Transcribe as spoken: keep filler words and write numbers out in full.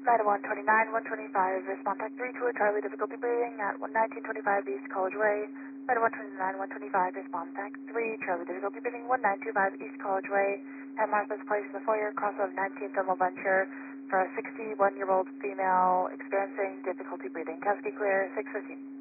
nine one two nine, one twenty-five, respond tech three two, Charlie, difficulty breathing at one nineteen twenty-five East College Way. nine one two nine, one twenty-five, respond tech three, Charlie, difficulty breathing one nine two five East College Way. And Martha's Place in the foyer, cross of nineteenth Thermal Venture for a sixty-one-year-old female experiencing difficulty breathing. Cascade clear, six fifteen.